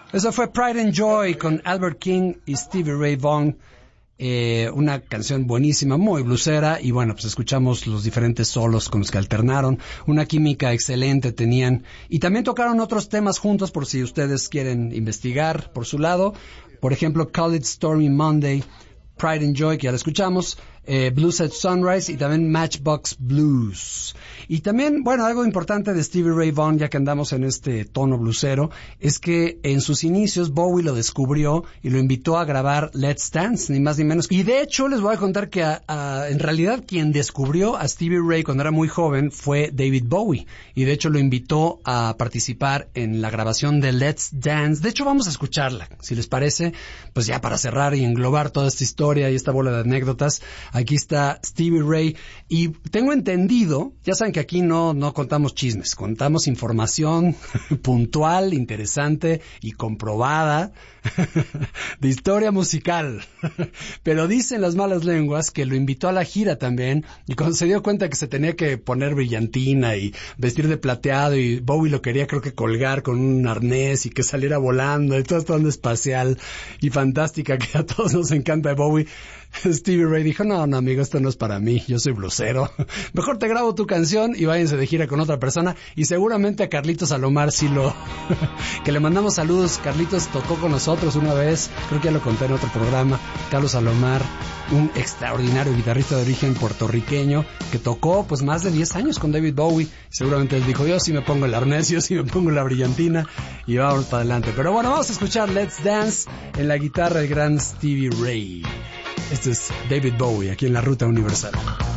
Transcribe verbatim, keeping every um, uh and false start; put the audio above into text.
Eso fue Pride and Joy con Albert King y Stevie Ray Vaughan. Eh, una canción buenísima, muy blusera, y bueno, pues escuchamos los diferentes solos con los que alternaron. Una química excelente tenían. Y también tocaron otros temas juntos por si ustedes quieren investigar por su lado. Por ejemplo, Call It Stormy Monday, Pride and Joy, que ya la escuchamos, eh, Blues at Sunrise y también Matchbox Blues. Y también, bueno, algo importante de Stevie Ray Vaughan, ya que andamos en este tono blusero, es que en sus inicios Bowie lo descubrió y lo invitó a grabar Let's Dance, ni más ni menos. Y de hecho les voy a contar que a, a, en realidad quien descubrió a Stevie Ray cuando era muy joven fue David Bowie. Y de hecho lo invitó a participar en la grabación de Let's Dance. De hecho vamos a escucharla, si les parece, pues ya para cerrar y englobar toda esta historia y esta bola de anécdotas. Aquí está Stevie Ray, y tengo entendido, ya saben que aquí no, no contamos chismes, contamos información puntual, interesante y comprobada de historia musical. Pero dicen las malas lenguas que lo invitó a la gira también, y cuando se dio cuenta que se tenía que poner brillantina y vestir de plateado, y Bowie lo quería creo que colgar con un arnés y que saliera volando, y toda esta onda espacial y fantástica que a todos nos encanta de Bowie, Stevie Ray dijo, no, no, amigo, esto no es para mí, yo soy blusero. Mejor te grabo tu canción y váyanse de gira con otra persona. Y seguramente a Carlitos Alomar sí lo... que le mandamos saludos. Carlitos tocó con nosotros una vez, creo que ya lo conté en otro programa. Carlos Alomar, un extraordinario guitarrista de origen puertorriqueño que tocó pues más de diez años con David Bowie. Seguramente él dijo, yo sí me pongo el arnés, yo sí me pongo la brillantina, y vamos para adelante. Pero bueno, vamos a escuchar Let's Dance en la guitarra del gran Stevie Ray. Este es David Bowie, aquí en la Ruta Universal.